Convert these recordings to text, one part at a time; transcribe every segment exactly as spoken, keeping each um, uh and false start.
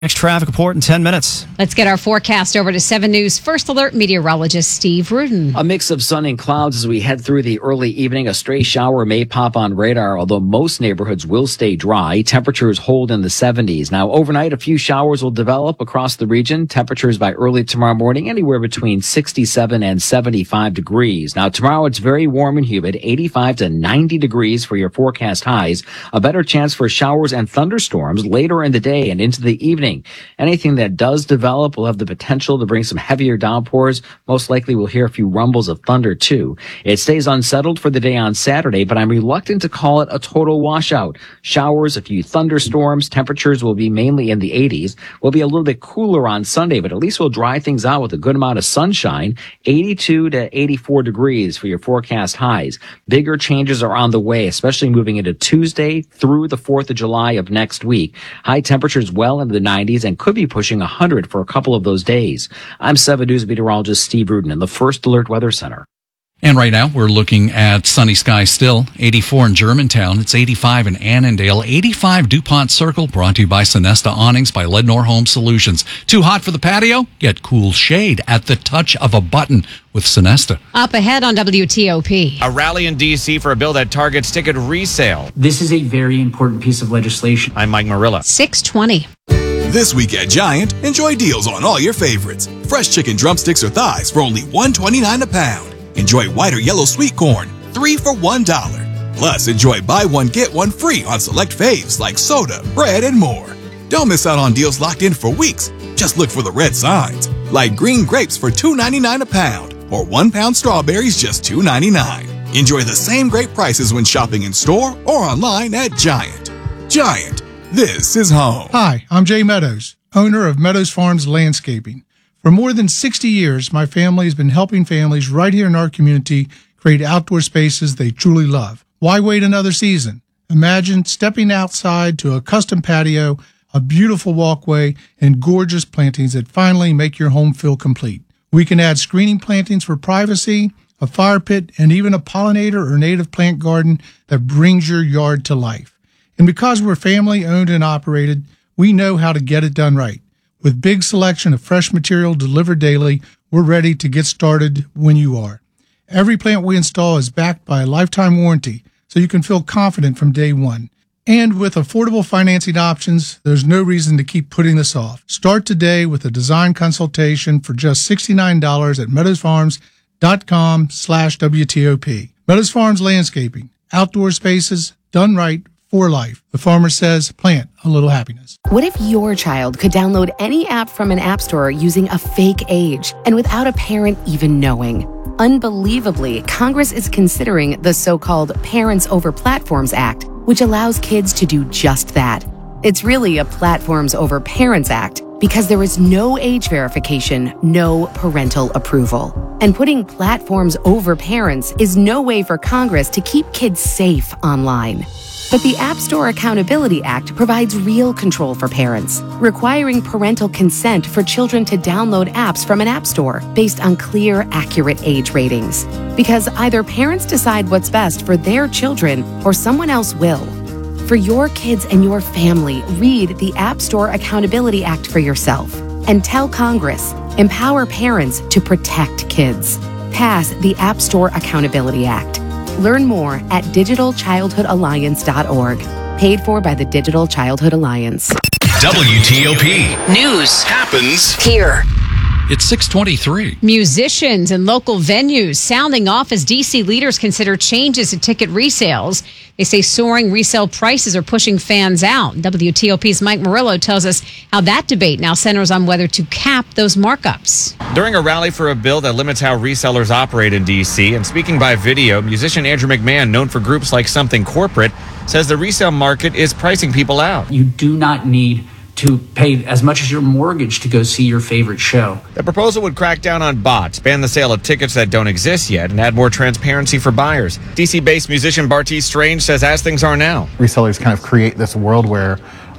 Next traffic report in ten minutes. Let's get our forecast over to seven News First Alert meteorologist Steve Rudin. A mix of sun and clouds as we head through the early evening. A stray shower may pop on radar, although most neighborhoods will stay dry. Temperatures hold in the seventies. Now, overnight, a few showers will develop across the region. Temperatures by early tomorrow morning, anywhere between sixty-seven and seventy-five degrees. Now, tomorrow it's very warm and humid, eighty-five to ninety degrees for your forecast highs. A better chance for showers and thunderstorms later in the day and into the evening. Anything that does develop will have the potential to bring some heavier downpours. Most likely we'll hear a few rumbles of thunder too. It stays unsettled for the day on Saturday, but I'm reluctant to call it a total washout. Showers, a few thunderstorms, temperatures will be mainly in the eighties. We'll be a little bit cooler on Sunday, but at least we'll dry things out with a good amount of sunshine. eighty-two to eighty-four degrees for your forecast highs. Bigger changes are on the way, especially moving into Tuesday through the fourth of July of next week. High temperatures well into the nineties and could be pushing one hundred for a couple of those days. I'm seven News meteorologist Steve Rudin in the First Alert Weather Center. And right now, we're looking at sunny skies still. eighty-four in Germantown. It's eighty-five in Annandale. eighty-five DuPont Circle, brought to you by Sonesta Awnings by Lednor Home Solutions. Too hot for the patio? Get cool shade at the touch of a button with Sonesta. Up ahead on W T O P. A rally in D C for a bill that targets ticket resale. This is a very important piece of legislation. I'm Mike Marilla. six twenty. This week at Giant, enjoy deals on all your favorites. Fresh chicken drumsticks or thighs for only one twenty-nine a pound. Enjoy white or yellow sweet corn, three for one dollar. Plus, enjoy buy one, get one free on select faves like soda, bread, and more. Don't miss out on deals locked in for weeks. Just look for the red signs, like green grapes for two ninety-nine a pound, or one pound strawberries just two ninety-nine. Enjoy the same great prices when shopping in store or online at Giant. Giant. This is home. Hi, I'm Jay Meadows, owner of Meadows Farms Landscaping. For more than sixty years, my family has been helping families right here in our community create outdoor spaces they truly love. Why wait another season? Imagine stepping outside to a custom patio, a beautiful walkway, and gorgeous plantings that finally make your home feel complete. We can add screening plantings for privacy, a fire pit, and even a pollinator or native plant garden that brings your yard to life. And because we're family owned and operated, we know how to get it done right. With big selection of fresh material delivered daily, we're ready to get started when you are. Every plant we install is backed by a lifetime warranty, so you can feel confident from day one. And with affordable financing options, there's no reason to keep putting this off. Start today with a design consultation for just sixty-nine dollars at meadowsfarms.com slash WTOP. Meadows Farms Landscaping, outdoor spaces done right for life. The farmer says, plant a little happiness. What if your child could download any app from an app store using a fake age and without a parent even knowing? Unbelievably, Congress is considering the so-called Parents Over Platforms Act, which allows kids to do just that. It's really a Platforms Over Parents Act because there is no age verification, no parental approval. And putting platforms over parents is no way for Congress to keep kids safe online. But the App Store Accountability Act provides real control for parents, requiring parental consent for children to download apps from an app store based on clear, accurate age ratings. Because either parents decide what's best for their children or someone else will. For your kids and your family, read the App Store Accountability Act for yourself and tell Congress, empower parents to protect kids. Pass the App Store Accountability Act. Learn more at digital childhood alliance dot org. Paid for by the Digital Childhood Alliance. W T O P. News happens here. It's six twenty-three. Musicians and local venues sounding off as D C leaders consider changes to ticket resales. They say soaring resale prices are pushing fans out. W T O P's Mike Murillo tells us how that debate now centers on whether to cap those markups. During a rally for a bill that limits how resellers operate in D C, and speaking by video, musician Andrew McMahon, known for groups like Something Corporate, says the resale market is pricing people out. You do not need to pay as much as your mortgage to go see your favorite show. The proposal would crack down on bots, ban the sale of tickets that don't exist yet, and add more transparency for buyers. D C-based musician Bartees Strange says as things are now, resellers kind of create this world where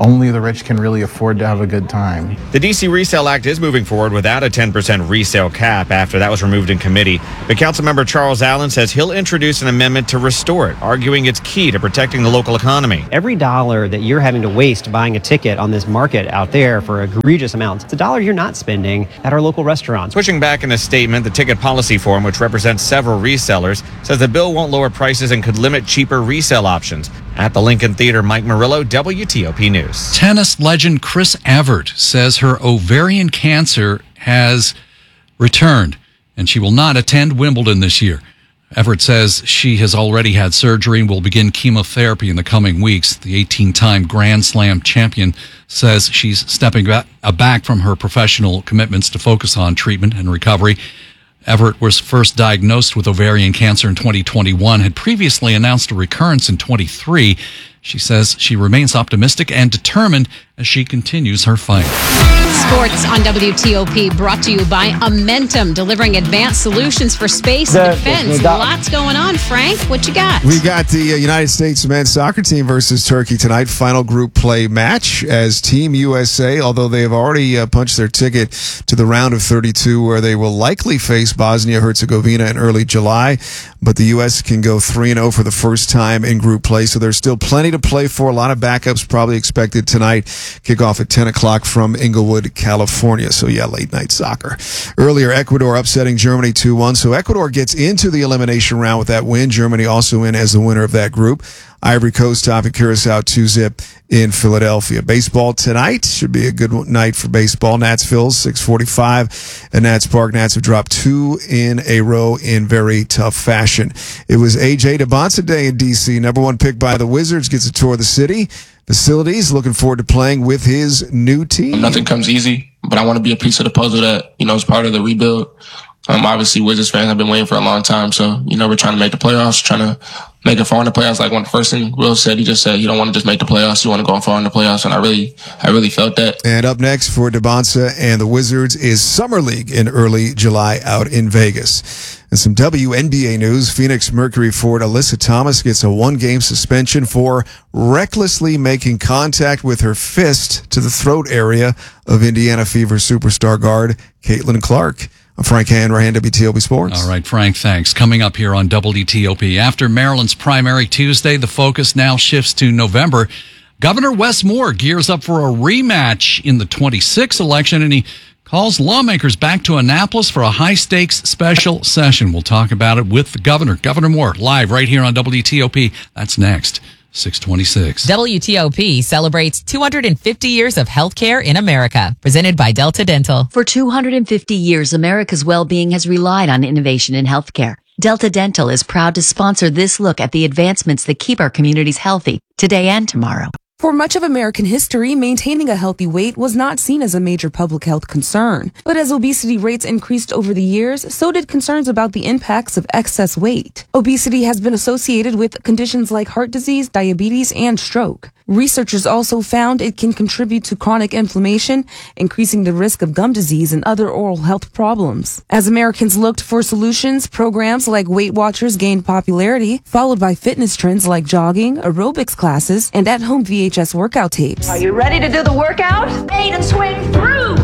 only the rich can really afford to have a good time. The D C Resale Act is moving forward without a ten percent resale cap after that was removed in committee. But Councilmember Charles Allen says he'll introduce an amendment to restore it, arguing it's key to protecting the local economy. Every dollar that you're having to waste buying a ticket on this market out there for egregious amounts, it's a dollar you're not spending at our local restaurants. Pushing back in a statement, the Ticket Policy Forum, which represents several resellers, says the bill won't lower prices and could limit cheaper resale options. At the Lincoln Theater, Mike Murillo, W T O P News. Tennis legend Chris Evert says her ovarian cancer has returned and she will not attend Wimbledon this year. Evert says she has already had surgery and will begin chemotherapy in the coming weeks. The eighteen-time Grand Slam champion says she's stepping back from her professional commitments to focus on treatment and recovery. Evert was first diagnosed with ovarian cancer in twenty twenty-one, had previously announced a recurrence in twenty-three. She says she remains optimistic and determined as she continues her fight. Sports on W T O P brought to you by Amentum, delivering advanced solutions for space and defense. Lots going on. Frank, what you got? We got the uh, United States men's soccer team versus Turkey tonight. Final group play match as Team U S A, although they have already uh, punched their ticket to the round of thirty-two where they will likely face Bosnia-Herzegovina in early July. But the U S can go three and oh for the first time in group play, so there's still plenty to play for. A lot of backups probably expected tonight. Kickoff at ten o'clock from Inglewood, California. So, yeah, late night soccer. Earlier, Ecuador upsetting Germany two one. So, Ecuador gets into the elimination round with that win. Germany also in as the winner of that group. Ivory Coast topping Curacao two zip in Philadelphia. Baseball tonight should be a good night for baseball. Nats Phils six forty-five at Nats Park. Nats have dropped two in a row in very tough fashion. It was A J Debonsa Day in D C. Number one pick by the Wizards gets a tour of the city. Facilities, looking forward to playing with his new team. Nothing comes easy, but I want to be a piece of the puzzle that, you know, is part of the rebuild. Um, obviously, Wizards fans have been waiting for a long time, so, you know, we're trying to make the playoffs, trying to make it far in the playoffs. Like when the first thing Will said, he just said, you don't want to just make the playoffs, you want to go far in the playoffs, and I really, I really felt that. And up next for Debonsa and the Wizards is Summer League in early July out in Vegas. And some W N B A news. Phoenix Mercury forward Alyssa Thomas gets a one-game suspension for recklessly making contact with her fist to the throat area of Indiana Fever superstar guard Caitlin Clark. I'm Frank Hanrahan, W T O P Sports. All right, Frank, thanks. Coming up here on W T O P. After Maryland's primary Tuesday, the focus now shifts to November. Governor Wes Moore gears up for a rematch in the twenty-six election, and he calls lawmakers back to Annapolis for a high-stakes special session. We'll talk about it with the governor, Governor Moore, live right here on W T O P. That's next. six twenty-six. W T O P celebrates two hundred fifty years of healthcare in America, presented by Delta Dental. For two hundred fifty years, America's well-being has relied on innovation in healthcare. Delta Dental is proud to sponsor this look at the advancements that keep our communities healthy today and tomorrow. For much of American history, maintaining a healthy weight was not seen as a major public health concern. But as obesity rates increased over the years, so did concerns about the impacts of excess weight. Obesity has been associated with conditions like heart disease, diabetes, and stroke. Researchers also found it can contribute to chronic inflammation, increasing the risk of gum disease and other oral health problems. As Americans looked for solutions, programs like Weight Watchers gained popularity, followed by fitness trends like jogging, aerobics classes, and at-home V H S workout tapes. Are you ready to do the workout? Eight and swing through.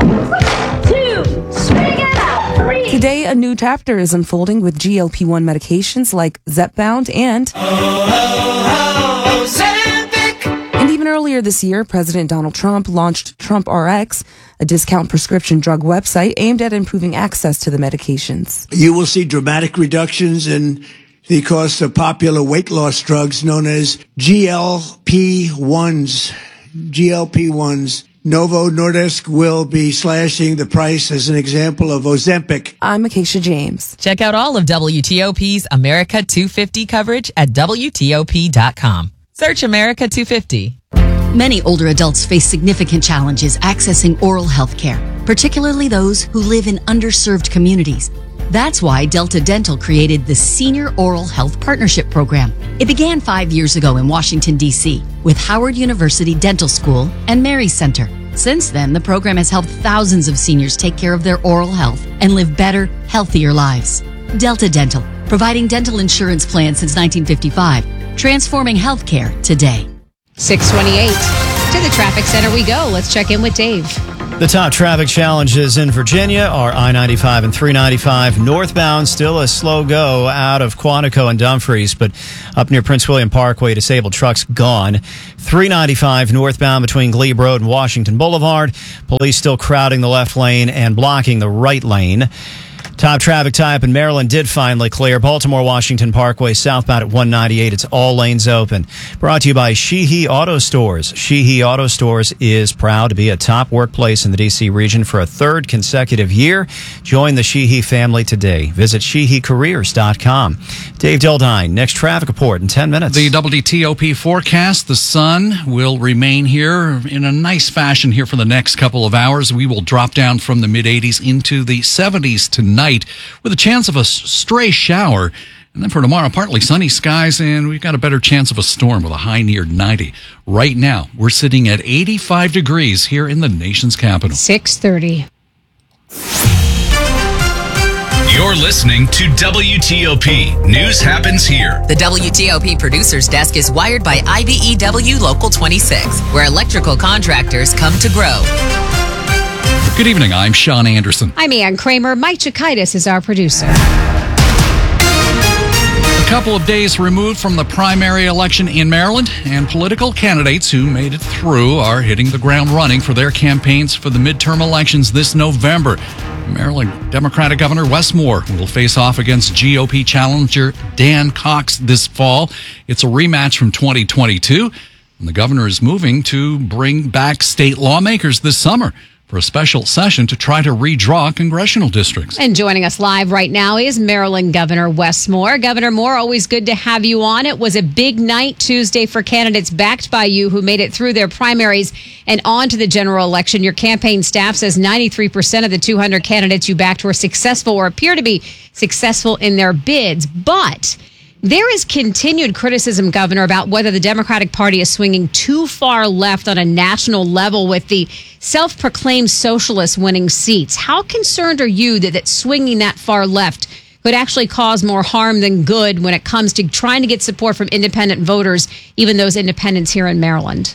Two, swing it out. Three. Today, a new chapter is unfolding with G L P one medications like Zepbound and... Oh, oh, oh, Ozempic. And even earlier this year, President Donald Trump launched Trump R X, a discount prescription drug website aimed at improving access to the medications. You will see dramatic reductions in the cost of popular weight loss drugs known as G L P ones. G L P ones. Novo Nordisk will be slashing the price as an example of Ozempic. I'm Acacia James. Check out all of W T O P's America two fifty coverage at W T O P dot com. Search America two fifty. Many older adults face significant challenges accessing oral health care, particularly those who live in underserved communities. That's why Delta Dental created the Senior Oral Health Partnership Program. It began five years ago in Washington, D C with Howard University Dental School and Mary Center. Since then, the program has helped thousands of seniors take care of their oral health and live better, healthier lives. Delta Dental, providing dental insurance plans since nineteen fifty-five, transforming healthcare today. six twenty-eight. To the traffic center we go. Let's check in with Dave. The top traffic challenges in Virginia are I ninety-five and three ninety-five northbound. Still a slow go out of Quantico and Dumfries, but up near Prince William Parkway, disabled trucks gone. three ninety-five northbound between Glebe Road and Washington Boulevard. Police still crowding the left lane and blocking the right lane. Top traffic tie-up in Maryland did finally clear. Baltimore-Washington Parkway southbound at one ninety-eight. It's all lanes open. Brought to you by Sheehy Auto Stores. Sheehy Auto Stores is proud to be a top workplace in the D C region for a third consecutive year. Join the Sheehy family today. Visit sheehy careers dot com. Dave Dildine, next traffic report in ten minutes. The W T O P forecast, the sun will remain here in a nice fashion here for the next couple of hours. We will drop down from the mid-eighties into the seventies tonight, with a chance of a stray shower. And then for tomorrow, partly sunny skies, and we've got a better chance of a storm with a high near ninety. Right now, we're sitting at eighty-five degrees here in the nation's capital. six thirty. You're listening to W T O P. News happens here. The W T O P producer's desk is wired by I B E W Local twenty-six, where electrical contractors come to grow. Good evening. I'm Sean Anderson. I'm Ann Kramer. Mike Chikaitis is our producer. A couple of days removed from the primary election in Maryland, and political candidates who made it through are hitting the ground running for their campaigns for the midterm elections this November. Maryland Democratic Governor Wes Moore will face off against G O P challenger Dan Cox this fall. It's a rematch from twenty twenty-two, and the governor is moving to bring back state lawmakers this summer for a special session to try to redraw congressional districts. And joining us live right now is Maryland Governor Wes Moore. Governor Moore, always good to have you on. It was a big night Tuesday for candidates backed by you who made it through their primaries and on to the general election. Your campaign staff says ninety-three percent of the two hundred candidates you backed were successful or appear to be successful in their bids. But there is continued criticism, Governor, about whether the Democratic Party is swinging too far left on a national level with the self-proclaimed socialists winning seats. How concerned are you that, that swinging that far left could actually cause more harm than good when it comes to trying to get support from independent voters, even those independents here in Maryland?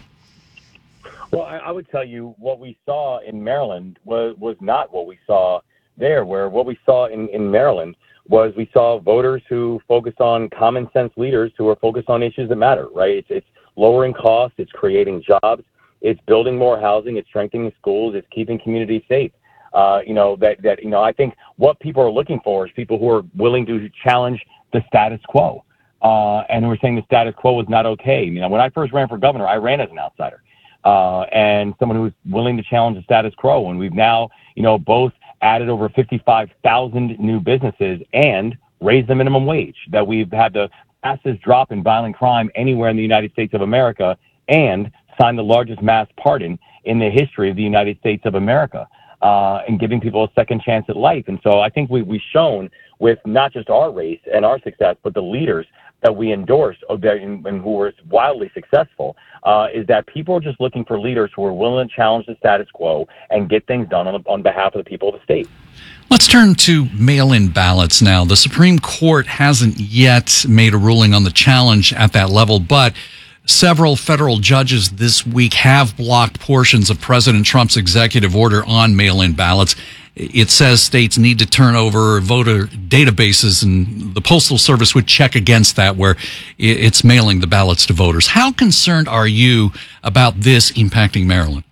Well, I, I would tell you what we saw in Maryland was, was not what we saw there, where what we saw in, in Maryland was we saw voters who focused on common sense leaders who are focused on issues that matter, right? It's, it's lowering costs, it's creating jobs, it's building more housing, it's strengthening schools, it's keeping communities safe. Uh, you know, that, that, you know, I think what people are looking for is people who are willing to challenge the status quo. Uh, and who are saying the status quo is not okay. You know, when I first ran for governor, I ran as an outsider, uh, and someone who was willing to challenge the status quo. And we've now, you know, both added over fifty-five thousand new businesses and raised the minimum wage, that we've had the fastest drop in violent crime anywhere in the United States of America, and signed the largest mass pardon in the history of the United States of America, uh, and giving people a second chance at life. And so I think we, we've shown with not just our race and our success, but the leaders that we endorse and who were wildly successful, uh, is that people are just looking for leaders who are willing to challenge the status quo and get things done on, on behalf of the people of the state. Let's turn to mail-in ballots now. The Supreme Court hasn't yet made a ruling on the challenge at that level, but several federal judges this week have blocked portions of President Trump's executive order on mail-in ballots. It says states need to turn over voter databases, and the Postal Service would check against that, where it's mailing the ballots to voters. How concerned are you about this impacting Maryland?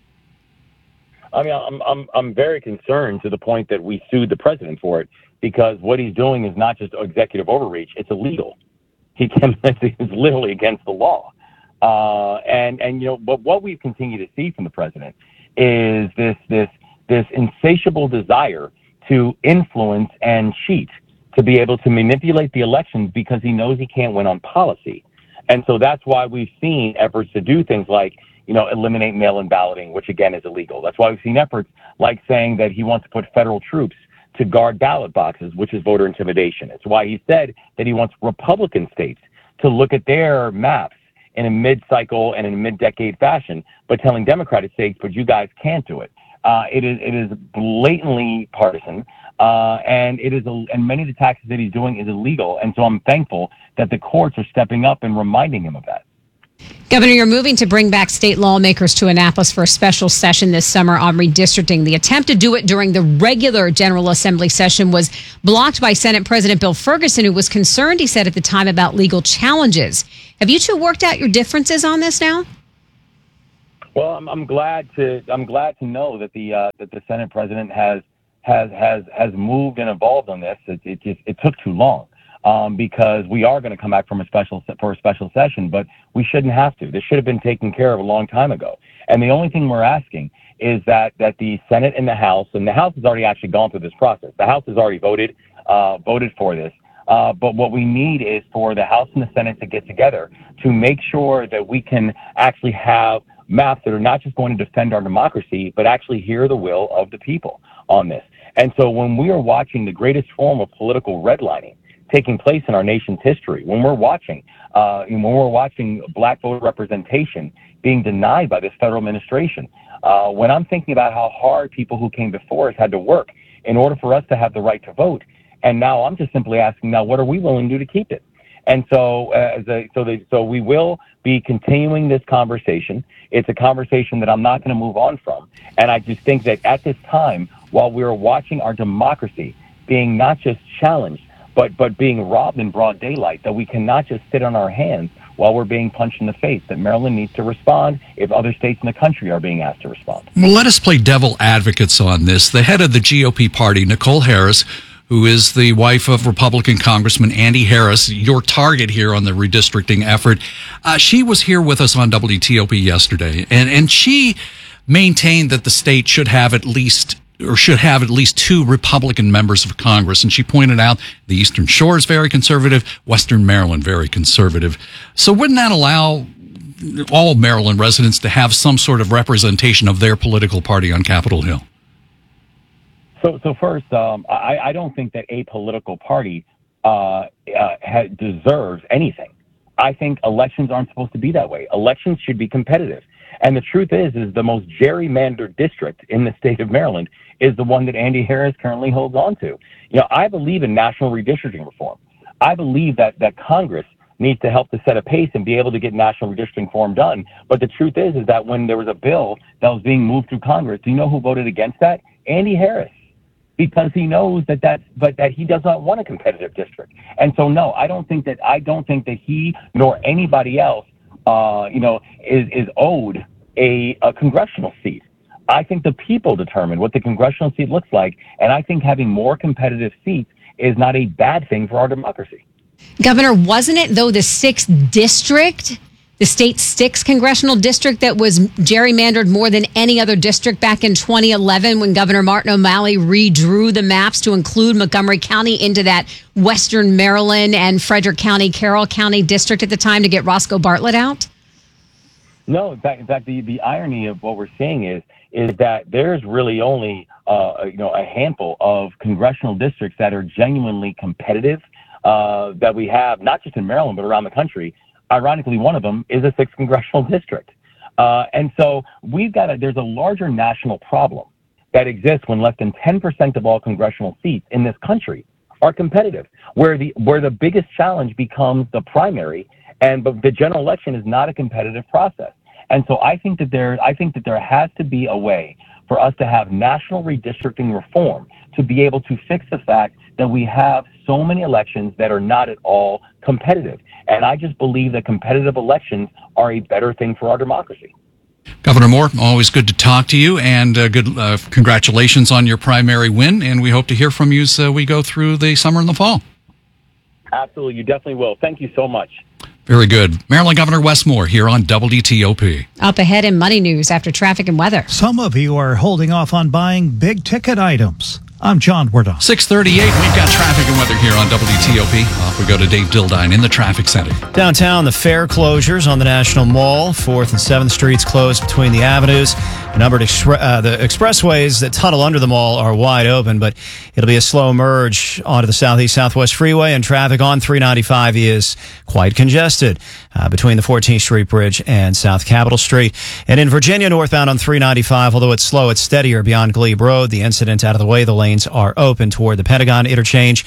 I mean, I'm I'm I'm very concerned to the point that we sued the president for it, because what he's doing is not just executive overreach; it's illegal. He can it's literally against the law. Uh, and and you know, but what we've continued to see from the president is this this. this insatiable desire to influence and cheat, to be able to manipulate the elections because he knows he can't win on policy. And so that's why we've seen efforts to do things like, you know, eliminate mail-in balloting, which again is illegal. That's why we've seen efforts like saying that he wants to put federal troops to guard ballot boxes, which is voter intimidation. It's why he said that he wants Republican states to look at their maps in a mid-cycle and in a mid-decade fashion, but telling Democratic states, but you guys can't do it. Uh, it is it is blatantly partisan, uh, and it is a, and many of the taxes that he's doing is illegal. And so I'm thankful that the courts are stepping up and reminding him of that. Governor, you're moving to bring back state lawmakers to Annapolis for a special session this summer on redistricting. The attempt to do it during the regular General Assembly session was blocked by Senate President Bill Ferguson, who was concerned, he said at the time, about legal challenges. Have you two worked out your differences on this now? Well, I'm, I'm glad to I'm glad to know that the uh, that the Senate President has has has has moved and evolved on this. It, it just it took too long. Um, because we are going to come back from a special for a special session, but we shouldn't have to. This should have been taken care of a long time ago. And the only thing we're asking is that that the Senate and the House, and the House has already actually gone through this process. The House has already voted uh, voted for this. Uh, but what we need is for the House and the Senate to get together to make sure that we can actually have maps that are not just going to defend our democracy, but actually hear the will of the people on this. And so when we are watching the greatest form of political redlining taking place in our nation's history, when we're watching, uh, when we're watching black voter representation being denied by this federal administration, uh, when I'm thinking about how hard people who came before us had to work in order for us to have the right to vote, and now I'm just simply asking, now what are we willing to do to keep it? And so, uh, as a, so, they, so we will be continuing this conversation. It's a conversation that I'm not going to move on from, and I just think that at this time, while we're watching our democracy being not just challenged, but but being robbed in broad daylight, that we cannot just sit on our hands while we're being punched in the face, that Maryland needs to respond if other states in the country are being asked to respond. Well, let us play devil advocates on this. The head of the G O P party, Nicole Harris, who is the wife of Republican Congressman Andy Harris, your target here on the redistricting effort, uh, she was here with us on W T O P yesterday, and, and she maintained that the state should have at least or should have at least two Republican members of Congress. And she pointed out the Eastern Shore is very conservative, Western Maryland very conservative. So wouldn't that allow all Maryland residents to have some sort of representation of their political party on Capitol Hill? So, so first, um, I, I don't think that a political party uh, uh, ha- deserves anything. I think elections aren't supposed to be that way. Elections should be competitive. And the truth is, is the most gerrymandered district in the state of Maryland is the one that Andy Harris currently holds on to. You know, I believe in national redistricting reform. I believe that, that Congress needs to help to set a pace and be able to get national redistricting reform done. But the truth is, is that when there was a bill that was being moved through Congress, do you know who voted against that? Andy Harris. Because he knows that that, but that he does not want a competitive district. And so, no, I don't think that, I don't think that he nor anybody else, uh, you know, is, is owed a, a congressional seat. I think the people determine what the congressional seat looks like, and I think having more competitive seats is not a bad thing for our democracy. Governor, wasn't it, though, the sixth district, the state's sixth congressional district, that was gerrymandered more than any other district back in twenty eleven when Governor Martin O'Malley redrew the maps to include Montgomery County into that Western Maryland and Frederick County, Carroll County district at the time to get Roscoe Bartlett out? No, in fact, in fact the, the irony of what we're seeing is is that there's really only uh, you know a handful of congressional districts that are genuinely competitive uh, that we have, not just in Maryland but around the country. Ironically, one of them is a sixth congressional district, uh, and so we've got a, there's a larger national problem that exists when less than ten percent of all congressional seats in this country are competitive, where the where the biggest challenge becomes the primary, and but the general election is not a competitive process. And so I think that there, I think that there has to be a way for us to have national redistricting reform to be able to fix the fact that we have so many elections that are not at all competitive. And I just believe that competitive elections are a better thing for our democracy. Governor Moore, always good to talk to you, and uh, good uh, congratulations on your primary win. And we hope to hear from you as uh, we go through the summer and the fall. Absolutely, you definitely will. Thank you so much. Very good. Maryland Governor Wes Moore here on W T O P. Up ahead in Money News after traffic and weather. Some of you are holding off on buying big ticket items. I'm John Wardon. six thirty-eight, we've got traffic and weather here on W T O P. Off we go to Dave Dildine in the traffic center. Downtown, the fair closures on the National Mall. fourth and seventh Streets closed between the avenues. The numbered expre- uh, the expressways that tunnel under the mall are wide open, but it'll be a slow merge onto the Southeast Southwest Freeway, and traffic on three ninety-five is quite congested uh, between the fourteenth Street Bridge and South Capitol Street. And in Virginia, northbound on three ninety-five, although it's slow, it's steadier beyond Glebe Road. The incident out of the way, the lanes are open toward the Pentagon interchange.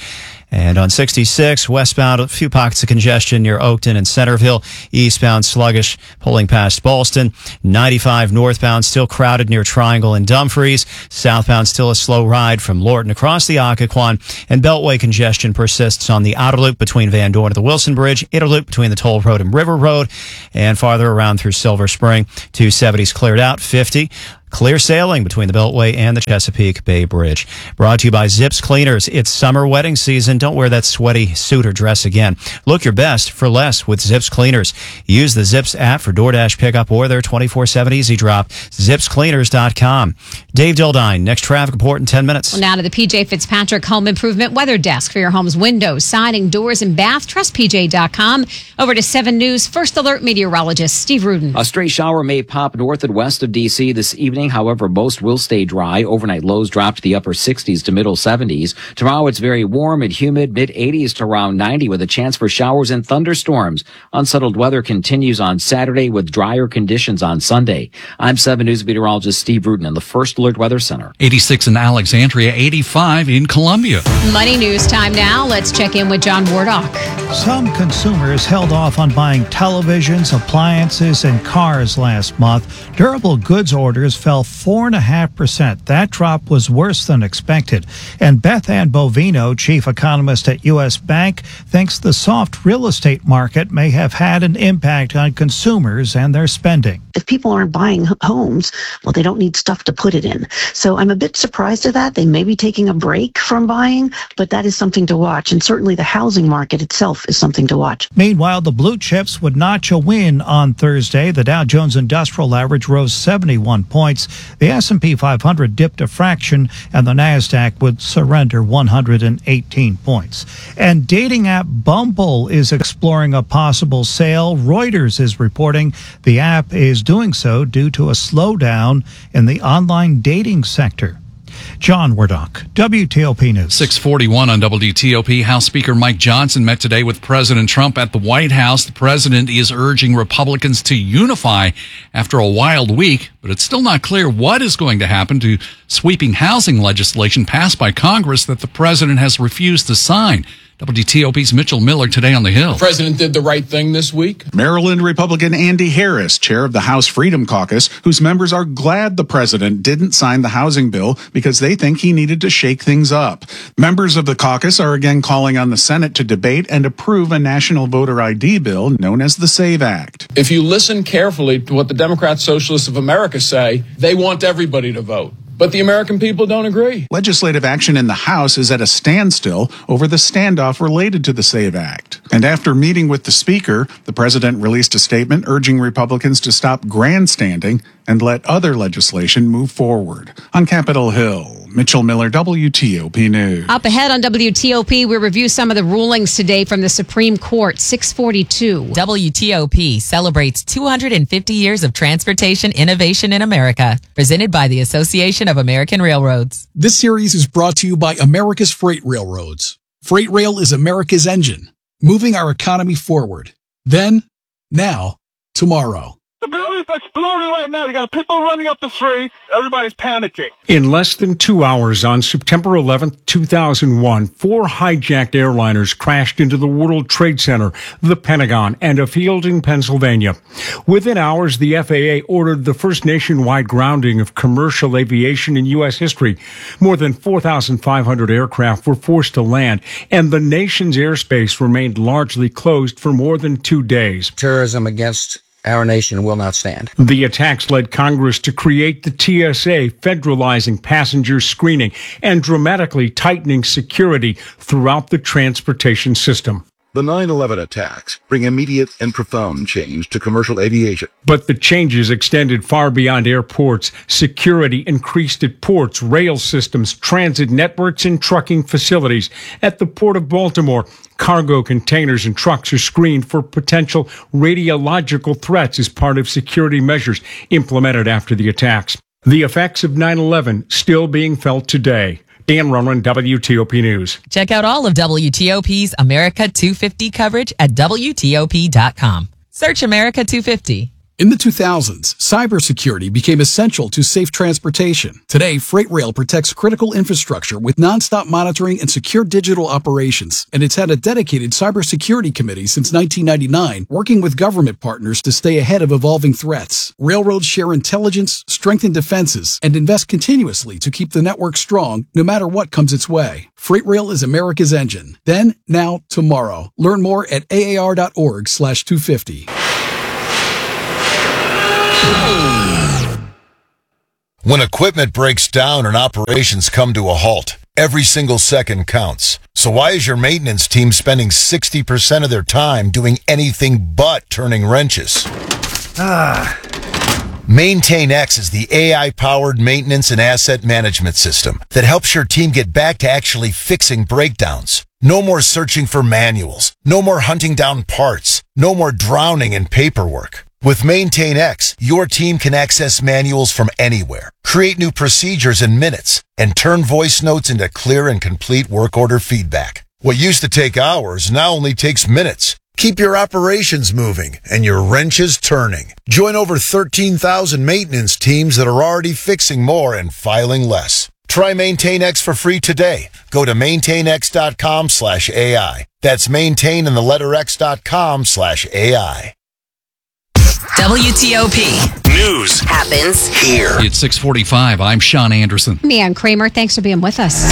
And on sixty-six, westbound, a few pockets of congestion near Oakton and Centerville. Eastbound, sluggish, pulling past Ballston. ninety-five northbound, still crowded near Triangle and Dumfries. Southbound, still a slow ride from Lorton across the Occoquan. And Beltway congestion persists on the outer loop between Van Dorn and the Wilson Bridge, inner loop between the Toll Road and River Road, and farther around through Silver Spring. two seventies cleared out. fifty. Clear sailing between the Beltway and the Chesapeake Bay Bridge. Brought to you by Zips Cleaners. It's summer wedding season. Don't wear that sweaty suit or dress again. Look your best for less with Zips Cleaners. Use the Zips app for DoorDash pickup or their twenty-four seven Easy Drop. zips cleaners dot com. Dave Dildine, next traffic report in ten minutes. Well, now to the P J Fitzpatrick Home Improvement Weather Desk for your home's windows, siding, doors, and bath. Trust P J dot com. Over to seven News First Alert meteorologist Steve Rudin. A stray shower may pop north and west of D C this evening. However, most will stay dry. Overnight lows drop to the upper sixties to middle seventies. Tomorrow it's very warm and humid, mid eighties to around ninety with a chance for showers and thunderstorms. Unsettled weather continues on Saturday with drier conditions on Sunday. I'm seven News meteorologist Steve Rudin in the First Alert Weather Center. eighty-six in Alexandria, eighty-five in Columbia. Money news time now. Let's check in with John Wardock. Some consumers held off on buying televisions, appliances, and cars last month. Durable goods orders fell four point five percent. That drop was worse than expected. And Beth Ann Bovino, chief economist at U S Bank, thinks the soft real estate market may have had an impact on consumers and their spending. If people aren't buying homes, well, they don't need stuff to put it in. So I'm a bit surprised at that. They may be taking a break from buying, but that is something to watch. And certainly the housing market itself is something to watch. Meanwhile, the blue chips would notch a win on Thursday. The Dow Jones Industrial Average rose seventy-one points. The S and P five hundred dipped a fraction, and the NASDAQ would surrender one hundred eighteen points. And dating app Bumble is exploring a possible sale. Reuters is reporting the app is doing so due to a slowdown in the online dating sector. John Wardock, W T O P News. six forty-one on W T O P. House Speaker Mike Johnson met today with President Trump at the White House. The president is urging Republicans to unify after a wild week, but it's still not clear what is going to happen to sweeping housing legislation passed by Congress that the president has refused to sign. W T O P's Mitchell Miller today on the Hill. The president did the right thing this week. Maryland Republican Andy Harris, chair of the House Freedom Caucus, whose members are glad the president didn't sign the housing bill because they think he needed to shake things up. Members of the caucus are again calling on the Senate to debate and approve a national voter I D bill known as the SAVE Act. If you listen carefully to what the Democrat Socialists of America say, they want everybody to vote. But the American people don't agree. Legislative action in the House is at a standstill over the standoff related to the SAVE Act. And after meeting with the Speaker, the president released a statement urging Republicans to stop grandstanding and let other legislation move forward. On Capitol Hill, Mitchell Miller, W T O P News. Up ahead on W T O P, we review some of the rulings today from the Supreme Court, six forty-two. W T O P celebrates two hundred fifty years of transportation innovation in America, presented by the Association of American Railroads. This series is brought to you by America's Freight Railroads. Freight Rail is America's engine, moving our economy forward. Then, now, tomorrow. The building's exploding right now. You got people running up the street. Everybody's panicking. In less than two hours on September eleventh, two thousand one, four hijacked airliners crashed into the World Trade Center, the Pentagon, and a field in Pennsylvania. Within hours, the F A A ordered the first nationwide grounding of commercial aviation in U S history. More than four thousand five hundred aircraft were forced to land, and the nation's airspace remained largely closed for more than two days. Terrorism against our nation will not stand. The attacks led Congress to create the T S A, federalizing passenger screening and dramatically tightening security throughout the transportation system. The nine eleven attacks bring immediate and profound change to commercial aviation. But the changes extended far beyond airports. Security increased at ports, rail systems, transit networks, and trucking facilities. At the Port of Baltimore, cargo containers and trucks are screened for potential radiological threats as part of security measures implemented after the attacks. The effects of nine eleven still being felt today. Dan Ronan, W T O P News. Check out all of W T O P's America two fifty coverage at W T O P dot com. Search America two fifty. In the two thousands, cybersecurity became essential to safe transportation. Today, freight rail protects critical infrastructure with nonstop monitoring and secure digital operations, and it's had a dedicated cybersecurity committee since nineteen ninety-nine, working with government partners to stay ahead of evolving threats. Railroads share intelligence, strengthen defenses, and invest continuously to keep the network strong no matter what comes its way. Freight rail is America's engine. Then, now, tomorrow. Learn more at A A R dot org slash two fifty. When equipment breaks down and operations come to a halt, every single second counts. So why is your maintenance team spending sixty percent of their time doing anything but turning wrenches? Ah. MaintainX is the A I-powered maintenance and asset management system that helps your team get back to actually fixing breakdowns. No more searching for manuals. No more hunting down parts. No more drowning in paperwork. With MaintainX, your team can access manuals from anywhere, create new procedures in minutes, and turn voice notes into clear and complete work order feedback. What used to take hours now only takes minutes. Keep your operations moving and your wrenches turning. Join over thirteen thousand maintenance teams that are already fixing more and filing less. Try MaintainX for free today. Go to maintainx.com slash AI. That's maintain and the letter X dot com slash AI. W T O P News happens here. It's six forty-five. I'm Sean Anderson. Me, Ann Kramer. Thanks for being with us.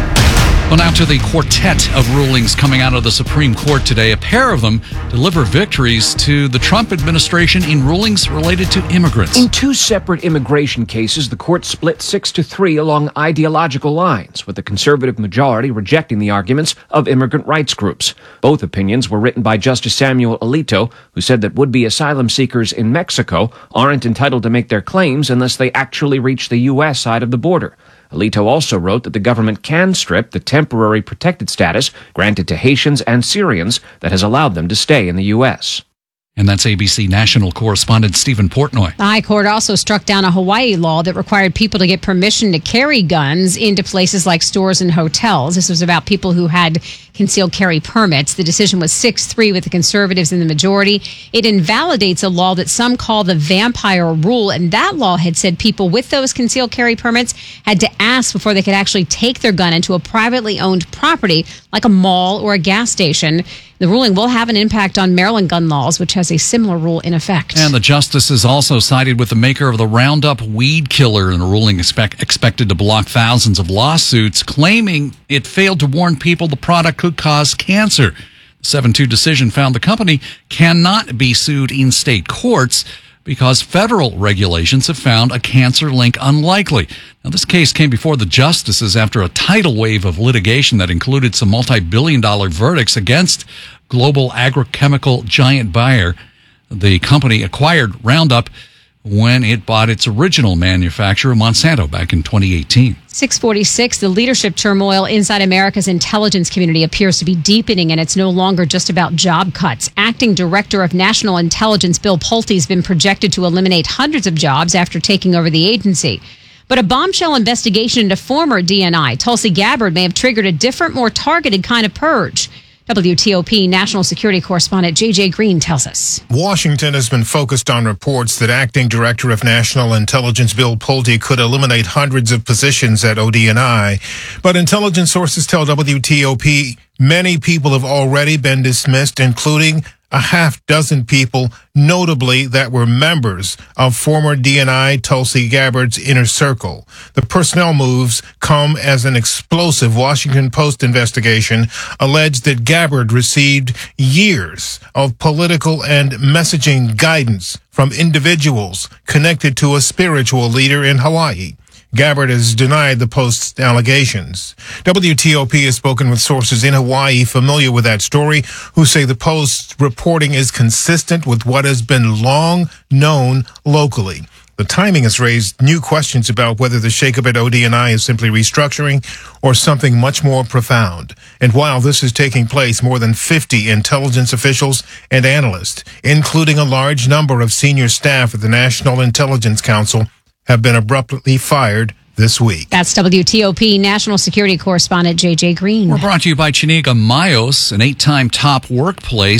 Well, now to the quartet of rulings coming out of the Supreme Court today. A pair of them deliver victories to the Trump administration in rulings related to immigrants. In two separate immigration cases, the court split six to three along ideological lines, with the conservative majority rejecting the arguments of immigrant rights groups. Both opinions were written by Justice Samuel Alito, who said that would-be asylum seekers in Mexico aren't entitled to make their claims unless they actually reach the U S side of the border. Alito also wrote that the government can strip the temporary protected status granted to Haitians and Syrians that has allowed them to stay in the U S. And that's A B C national correspondent Stephen Portnoy. The High Court also struck down a Hawaii law that required people to get permission to carry guns into places like stores and hotels. This was about people who had concealed carry permits. The decision was six three with the conservatives in the majority. It invalidates a law that some call the vampire rule, and that law had said people with those concealed carry permits had to ask before they could actually take their gun into a privately owned property like a mall or a gas station. The ruling will have an impact on Maryland gun laws, which has a similar rule in effect. And the justices also sided with the maker of the Roundup weed killer in a ruling expect, expected to block thousands of lawsuits, claiming it failed to warn people the product could cause cancer. The seven two decision found the company cannot be sued in state courts because federal regulations have found a cancer link unlikely. Now, this case came before the justices after a tidal wave of litigation that included some multi-billion dollar verdicts against global agrochemical giant Bayer. The company acquired Roundup when it bought its original manufacturer, Monsanto, back in twenty eighteen. six forty-six, the leadership turmoil inside America's intelligence community appears to be deepening, and it's no longer just about job cuts. Acting Director of National Intelligence Bill Pulte has been projected to eliminate hundreds of jobs after taking over the agency. But a bombshell investigation into former D N I, Tulsi Gabbard, may have triggered a different, more targeted kind of purge. W T O P national security correspondent J J Green tells us. Washington has been focused on reports that Acting Director of National Intelligence Bill Pulte could eliminate hundreds of positions at O D N I. But intelligence sources tell W T O P many people have already been dismissed, including a half dozen people, notably that were members of former D N I Tulsi Gabbard's inner circle. The personnel moves come as an explosive Washington Post investigation alleged that Gabbard received years of political and messaging guidance from individuals connected to a spiritual leader in Hawaii. Gabbard has denied the Post's allegations. W T O P has spoken with sources in Hawaii familiar with that story who say the Post's reporting is consistent with what has been long known locally. The timing has raised new questions about whether the shakeup at O D N I is simply restructuring or something much more profound. And while this is taking place, more than fifty intelligence officials and analysts, including a large number of senior staff at the National Intelligence Council, have been abruptly fired this week. That's W T O P national security correspondent J J Green. We're brought to you by Chiniga Mayos, an eight-time top workplace.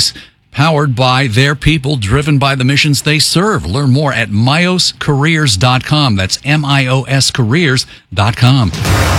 powered by their people, driven by the missions they serve. Learn more at mios careers dot com. That's M I O S careers dot com.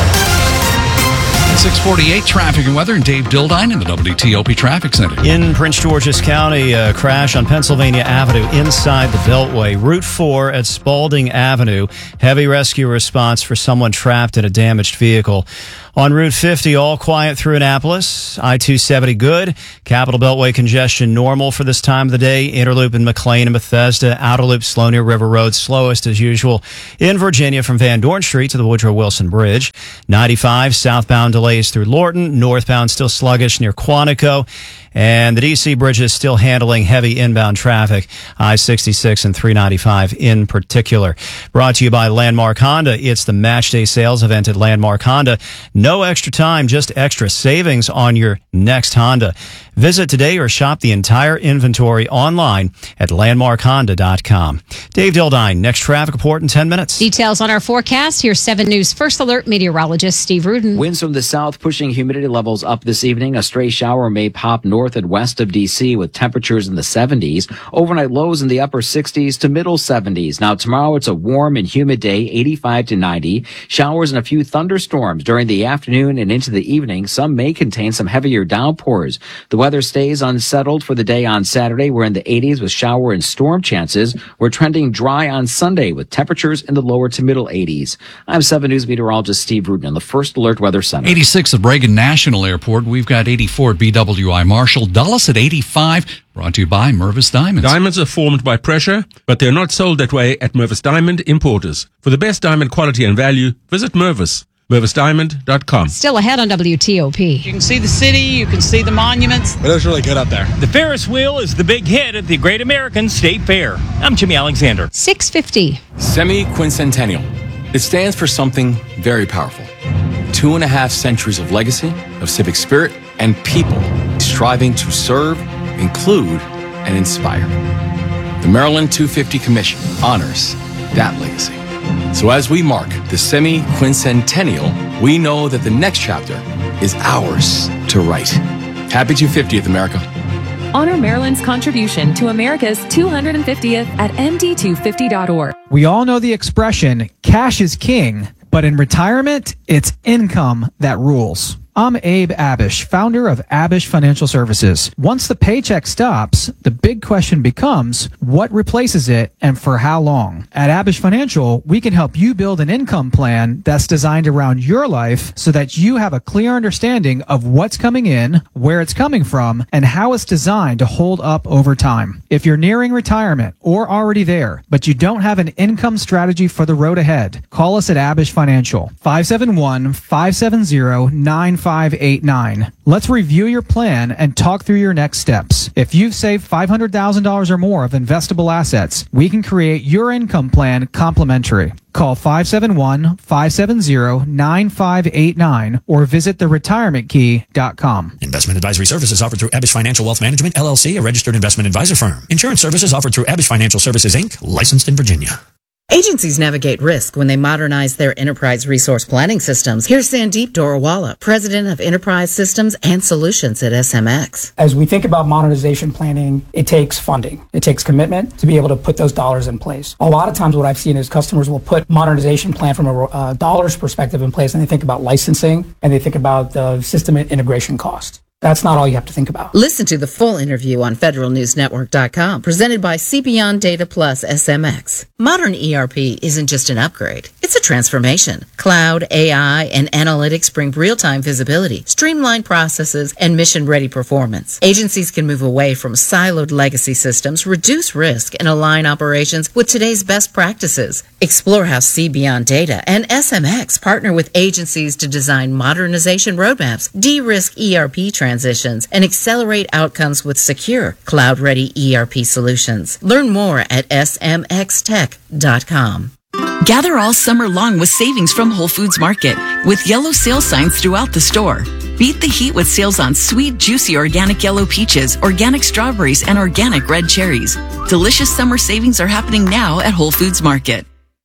six forty-eight traffic and weather, and Dave Dildine in the W T O P Traffic Center. In Prince George's County, a crash on Pennsylvania Avenue inside the Beltway. Route four at Spalding Avenue. Heavy rescue response for someone trapped in a damaged vehicle. On Route fifty, all quiet through Annapolis. I two seventy good. Capital Beltway congestion normal for this time of the day. Interloop in McLean and Bethesda. Outer Loop slow near River Road. Slowest as usual in Virginia from Van Dorn Street to the Woodrow Wilson Bridge. ninety-five southbound delays through Lorton. Northbound still sluggish near Quantico. And the D C bridge is still handling heavy inbound traffic, I sixty-six and three ninety-five in particular. Brought to you by Landmark Honda. It's the Match Day sales event at Landmark Honda. No extra time, just extra savings on your next Honda. Visit today or shop the entire inventory online at landmark honda dot com. Dave Dildine, next traffic report in ten minutes. Details on our forecast. Here's seven News First Alert meteorologist Steve Rudin. Winds from the south pushing humidity levels up this evening. A stray shower may pop north and west of D C with temperatures in the seventies. Overnight lows in the upper sixties to middle seventies. Now tomorrow it's a warm and humid day, eighty-five to ninety. Showers and a few thunderstorms during the afternoon and into the evening. Some may contain some heavier downpours. The weather stays unsettled for the day on Saturday. We're in the eighties with shower and storm chances. We're trending dry on Sunday with temperatures in the lower to middle eighties. I'm seven News meteorologist Steve Rudin on the First Alert Weather Center. eighty-six at Reagan National Airport. We've got eighty-four at B W I Marshall. Dulles at eighty-five. Brought to you by Mervis Diamonds. Diamonds are formed by pressure, but they're not sold that way at Mervis Diamond Importers. For the best diamond quality and value, visit Mervis. Mervis Diamond dot com. Still ahead on W T O P. You can see the city, you can see the monuments. It looks really good up there. The Ferris wheel is the big hit at the Great American State Fair. I'm Jimmy Alexander. six fifty. Semi-quincentennial. It stands for something very powerful. Two and a half centuries of legacy, of civic spirit, and people striving to serve, include, and inspire. The Maryland two fifty Commission honors that legacy. So as we mark the semi-quincentennial, we know that the next chapter is ours to write. Happy two hundred fiftieth, America. Honor Maryland's contribution to America's two hundred fiftieth at M D two fifty dot org. We all know the expression, cash is king, but in retirement, it's income that rules. I'm Abe Abish, founder of Abish Financial Services. Once the paycheck stops, the big question becomes, what replaces it and for how long? At Abish Financial, we can help you build an income plan that's designed around your life so that you have a clear understanding of what's coming in, where it's coming from, and how it's designed to hold up over time. If you're nearing retirement or already there, but you don't have an income strategy for the road ahead, call us at Abish Financial, five seven one, five seven zero, nine five eight nine. Let's review your plan and talk through your next steps. If you've saved five hundred thousand dollars or more of investable assets, we can create your income plan complimentary. Call five seven one, five seven zero, nine five eight nine or visit the retirement key dot com. Investment advisory services offered through Abish Financial Wealth Management, L L C, a registered investment advisor firm. Insurance services offered through Abish Financial Services, Incorporated, licensed in Virginia. Agencies navigate risk when they modernize their enterprise resource planning systems. Here's Sandeep Dorawala, president of Enterprise Systems and Solutions at S M X. As we think about modernization planning, it takes funding. It takes commitment to be able to put those dollars in place. A lot of times what I've seen is customers will put modernization plan from a uh, dollars perspective in place, and they think about licensing, and they think about the system integration cost. That's not all you have to think about. Listen to the full interview on federal news network dot com, presented by CBeyond Data Plus S M X. Modern E R P isn't just an upgrade, it's a transformation. Cloud, A I, and analytics bring real-time visibility, streamlined processes, and mission-ready performance. Agencies can move away from siloed legacy systems, reduce risk, and align operations with today's best practices. Explore how CBeyond Data and S M X partner with agencies to design modernization roadmaps, de-risk E R P transitions, transitions and accelerate outcomes with secure, cloud-ready E R P solutions. Learn more at S M X tech dot com. Gather all summer long with savings from Whole Foods Market with yellow sale signs throughout the store. Beat the heat with sales on sweet, juicy organic yellow peaches, organic strawberries, and organic red cherries. Delicious summer savings are happening now at Whole Foods Market.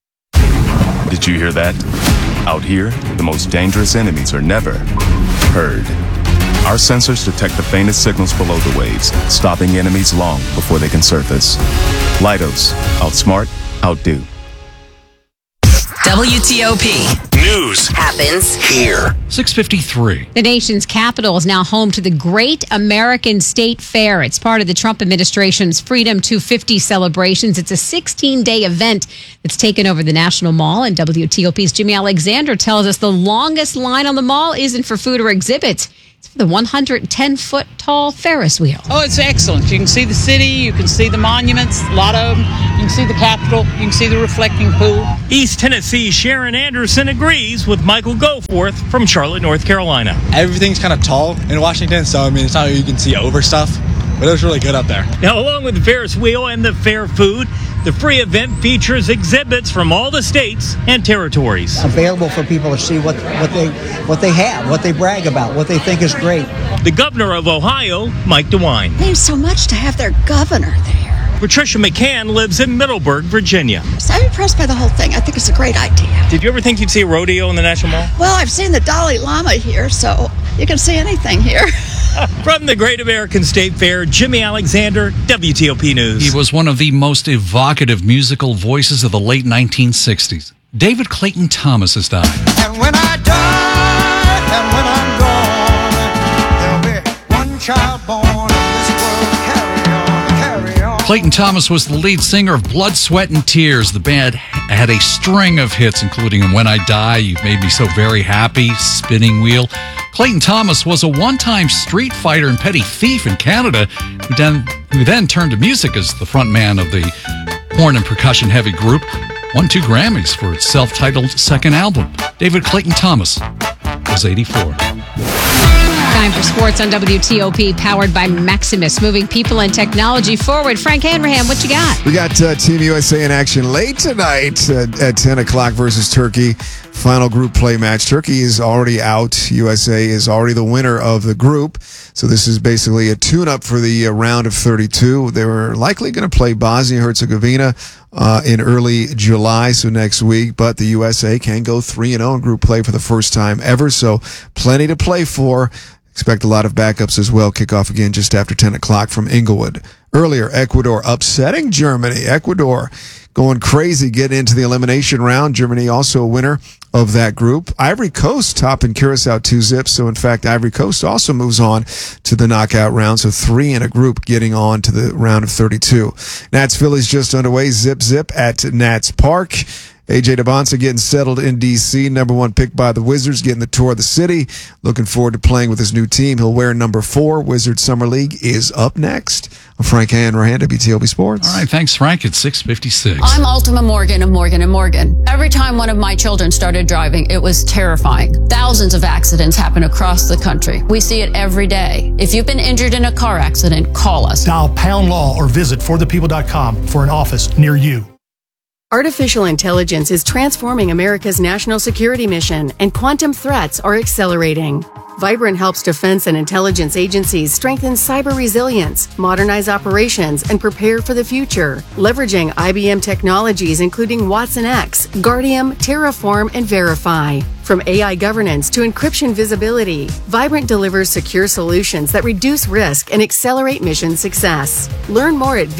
Did you hear that? Out here, the most dangerous enemies are never heard. Our sensors detect the faintest signals below the waves, stopping enemies long before they can surface. Leidos. Outsmart, outdo. W T O P. News happens here. six fifty-three. The nation's capital is now home to the Great American State Fair. It's part of the Trump administration's Freedom two fifty celebrations. It's a sixteen-day event that's taken over the National Mall. And W T O P's Jimmy Alexander tells us the longest line on the mall isn't for food or exhibits. It's for the one hundred ten foot tall Ferris wheel. Oh, it's excellent. You can see the city, you can see the monuments, a lot of them. You can see the Capitol, you can see the reflecting pool. East Tennessee's Sharon Anderson agrees with Michael Goforth from Charlotte, North Carolina. Everything's kind of tall in Washington, so I mean, it's not like you can see over stuff, but it was really good up there. Now, along with the Ferris wheel and the fair food, the free event features exhibits from all the states and territories. Available for people to see what, what they what they have, what they brag about, what they think is great. The governor of Ohio, Mike DeWine. It means so much to have their governor there. Patricia McCann lives in Middleburg, Virginia. So I'm impressed by the whole thing. I think it's a great idea. Did you ever think you'd see a rodeo in the National Mall? Well, I've seen the Dalai Lama here, so you can see anything here. From the Great American State Fair, Jimmy Alexander, W T O P News. He was one of the most evocative musical voices of the late nineteen sixties. David Clayton Thomas has died. And when I die, and when I'm gone, there'll be one child born in this world. Carry on, carry on. Clayton Thomas was the lead singer of Blood, Sweat, and Tears. The band had a string of hits, including When I Die, You've Made Me So Very Happy, Spinning Wheel. Clayton Thomas was a one-time street fighter and petty thief in Canada who then, who then turned to music as the frontman of the horn and percussion heavy group. Won two Grammys for its self-titled second album. David Clayton Thomas was eighty-four. Time for sports on W T O P, powered by Maximus, moving people and technology forward. Frank Hanrahan, what you got? We got uh, Team U S A in action late tonight uh, at ten o'clock versus Turkey. Final group play match. Turkey is already out. U S A is already the winner of the group. So this is basically a tune-up for the uh, round of thirty-two. They were likely going to play Bosnia-Herzegovina uh, in early July, so next week. But the U S A can go three and oh in group play for the first time ever. So plenty to play for. Expect a lot of backups as well. Kickoff again just after ten o'clock from Inglewood. Earlier, Ecuador upsetting Germany. Ecuador going crazy, getting into the elimination round. Germany also a winner of that group. Ivory Coast topping Curacao two zips. So, in fact, Ivory Coast also moves on to the knockout round. So, three in a group getting on to the round of thirty-two. Nats Phillies just underway. Zip, zip at Nats Park. A J Debonsa getting settled in D C, number one pick by the Wizards, getting the tour of the city. Looking forward to playing with his new team. He'll wear number four. Wizards Summer League is up next. I'm Frank Hanrahan, W T O P Sports. All right, thanks, Frank. It's six fifty-six. I'm Ultima Morgan of Morgan and Morgan. Every time one of my children started driving, it was terrifying. Thousands of accidents happen across the country. We see it every day. If you've been injured in a car accident, call us. Dial pound law or visit for the people dot com for an office near you. Artificial intelligence is transforming America's national security mission, and quantum threats are accelerating. Vibrant helps defense and intelligence agencies strengthen cyber resilience, modernize operations, and prepare for the future, leveraging I B M technologies including Watson X, Guardium, Terraform, and Verify. From A I governance to encryption visibility, Vibrant delivers secure solutions that reduce risk and accelerate mission success. Learn more at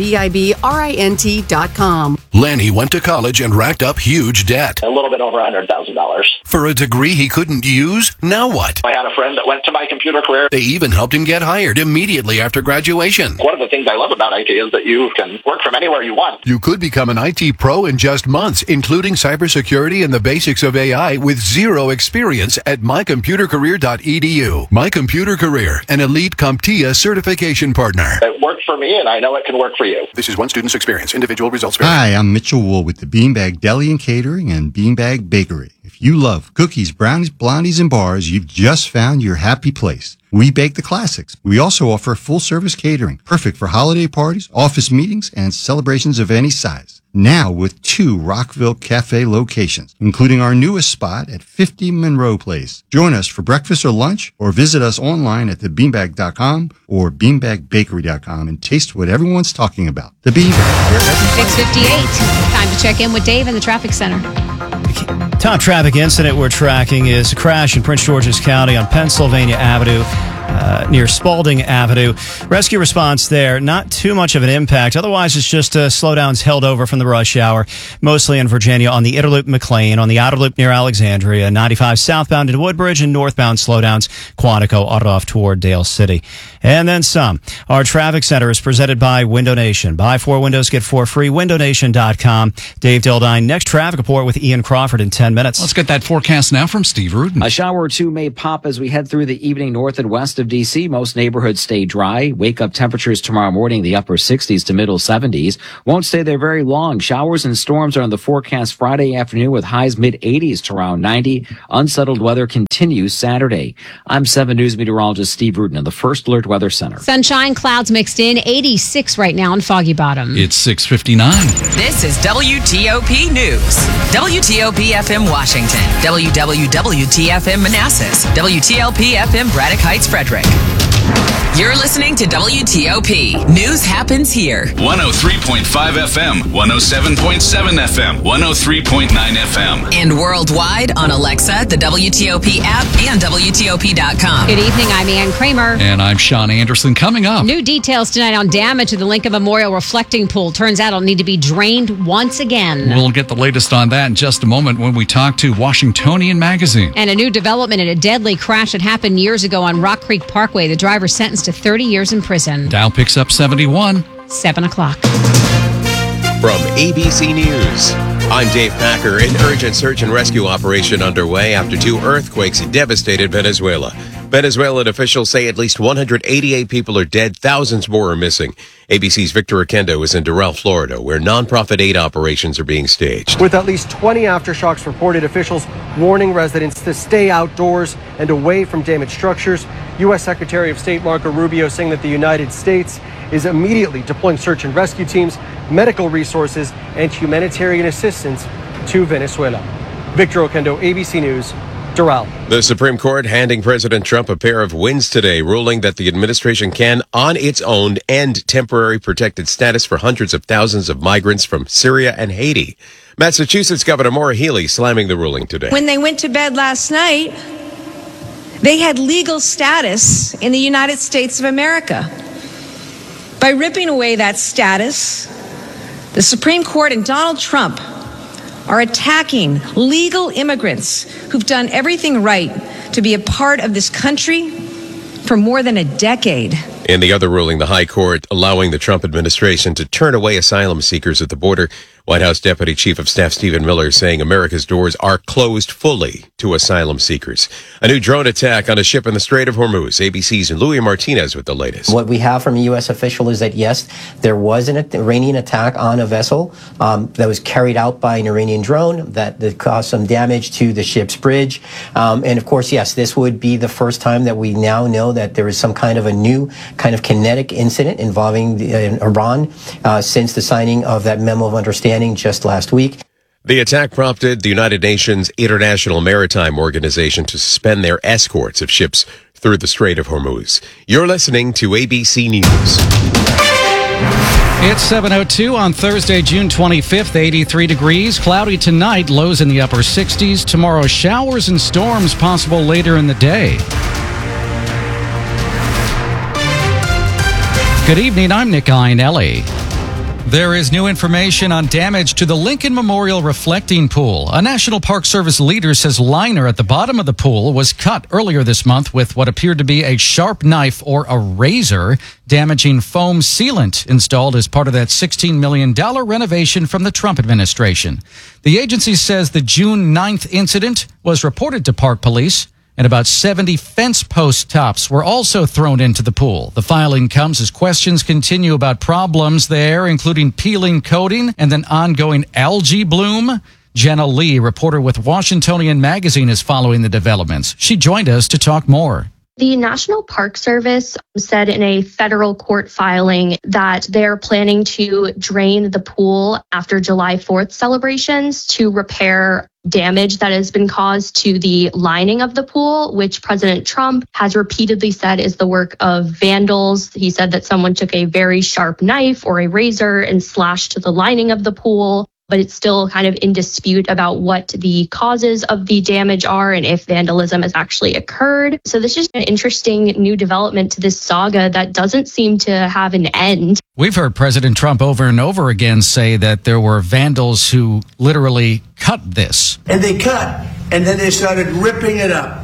vibrint dot com. Lanny went to college and racked up huge debt. A little bit over one hundred thousand dollars. For a degree he couldn't use? Now what? I had a friend that went to my computer career. They even helped him get hired immediately after graduation. One of the things I love about I T is that you can work from anywhere you want. You could become an I T pro in just months, including cybersecurity and the basics of A I with zero experience at my computer career dot e d u. My Computer Career, an elite CompTIA certification partner. It worked for me, and I know it can work for you. This is one student's experience. Individual results vary. Hi, I'm Mitchell Wool with the Beanbag Deli and Catering and Beanbag Bakery. If you love cookies, brownies, blondies, and bars, you've just found your happy place. We bake the classics. We also offer full-service catering, perfect for holiday parties, office meetings, and celebrations of any size. Now with two Rockville Cafe locations, including our newest spot at fifty Monroe Place. Join us for breakfast or lunch, or visit us online at the beanbag dot com or beanbag bakery dot com and taste what everyone's talking about. The Beanbag. six fifty-eight. Time to check in with Dave in the traffic center. Top traffic incident we're tracking is a crash in Prince George's County on Pennsylvania Avenue uh, near Spalding Avenue. Rescue response there, not too much of an impact. Otherwise, it's just uh, slowdowns held over from the rush hour, mostly in Virginia on the Inner Loop McLean, on the Outer Loop near Alexandria, ninety-five southbound in Woodbridge, and northbound slowdowns Quantico, auto off toward Dale City. And then some. Our traffic center is presented by Window Nation. Buy four windows, get four free. window nation dot com. Dave Dildine, next traffic report with Ian Crawford in ten minutes. Let's get that forecast now from Steve Rudin. A shower or two may pop as we head through the evening north and west of D C. Most neighborhoods stay dry. Wake up temperatures tomorrow morning, the upper sixties to middle seventies. Won't stay there very long. Showers and storms are on the forecast Friday afternoon with highs mid eighties to around ninety. Unsettled weather continues Saturday. I'm seven News meteorologist Steve Rudin of the First Alert Weather Center. Sunshine, clouds mixed in, eighty-six right now in Foggy Bottom. It's six fifty-nine. This is W T O P News. W T O P F M Washington. W W W T F M Manassas. W T L P F M Braddock Heights, Frederick. You're listening to W T O P. News happens here. one oh three point five F M, one oh seven point seven F M, one oh three point nine F M. And worldwide on Alexa, the W T O P app, and W T O P dot com. Good evening, I'm Ann Kramer. And I'm Sean Anderson. Coming up, new details tonight on damage to the Lincoln Memorial reflecting pool. Turns out it'll need to be drained once again. We'll get the latest on that in just a moment when we talk to Washingtonian Magazine. And a new development in a deadly crash that happened years ago on Rock Creek Parkway. The driver sentenced to thirty years in prison. Dow picks up seventy-one. seven o'clock. From A B C News, I'm Dave Packer. An urgent search and rescue operation underway after two earthquakes devastated Venezuela. Venezuelan officials say at least one hundred eighty-eight people are dead, thousands more are missing. A B C's Victor Oquendo is in Doral, Florida, where nonprofit aid operations are being staged. With at least twenty aftershocks reported, officials warning residents to stay outdoors and away from damaged structures. U S Secretary of State Marco Rubio saying that the United States is immediately deploying search and rescue teams, medical resources, and humanitarian assistance to Venezuela. Victor Oquendo, A B C News, Doral. The Supreme Court handing President Trump a pair of wins today, ruling that the administration can, on its own, end temporary protected status for hundreds of thousands of migrants from Syria and Haiti. Massachusetts Governor Maura Healey slamming the ruling today. When they went to bed last night, they had legal status in the United States of America. By ripping away that status, the Supreme Court and Donald Trump are attacking legal immigrants who've done everything right to be a part of this country for more than a decade. In the other ruling, the High Court allowing the Trump administration to turn away asylum seekers at the border. White House Deputy Chief of Staff Stephen Miller saying America's doors are closed fully to asylum seekers. A new drone attack on a ship in the Strait of Hormuz. A B C's Louis Martinez with the latest. What we have from a U S official is that, yes, there was an Iranian attack on a vessel um, that was carried out by an Iranian drone that, that caused some damage to the ship's bridge. Um, and, of course, yes, this would be the first time that we now know that there is some kind of a new kind of kinetic incident involving the, uh, Iran uh, since the signing of that memo of understanding just last week. The attack prompted the United Nations International Maritime Organization to suspend their escorts of ships through the Strait of Hormuz. You're listening to A B C News. It's seven oh two on Thursday, June twenty-fifth, eighty-three degrees. Cloudy tonight, lows in the upper sixties. Tomorrow, showers and storms possible later in the day. Good evening, I'm Nick Iannelli. There is new information on damage to the Lincoln Memorial reflecting pool. A National Park Service leader says liner at the bottom of the pool was cut earlier this month with what appeared to be a sharp knife or a razor, damaging foam sealant installed as part of that sixteen million dollars renovation from the Trump administration. The agency says the June ninth incident was reported to Park Police, and about seventy fence post tops were also thrown into the pool. The filing comes as questions continue about problems there, including peeling coating and an ongoing algae bloom. Jenna Lee, reporter with Washingtonian Magazine, is following the developments. She joined us to talk more. The National Park Service said in a federal court filing that they're planning to drain the pool after July fourth celebrations to repair damage that has been caused to the lining of the pool, which President Trump has repeatedly said is the work of vandals. He said that someone took a very sharp knife or a razor and slashed the lining of the pool. but it's still kind of in dispute about what the causes of the damage are and if vandalism has actually occurred. So this is an interesting new development to this saga that doesn't seem to have an end. We've heard President Trump over and over again say that there were vandals who literally cut this. And they cut, and then they started ripping it up.